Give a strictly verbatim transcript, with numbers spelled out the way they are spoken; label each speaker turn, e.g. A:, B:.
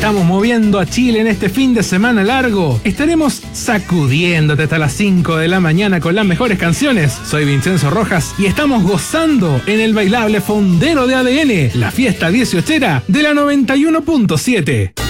A: Estamos moviendo a Chile en este fin de semana largo. Estaremos sacudiéndote hasta las cinco de la mañana con las mejores canciones. Soy Vincenzo Rojas y estamos gozando en el bailable fondero de A D N, la fiesta dieciochera de la noventa y uno punto siete.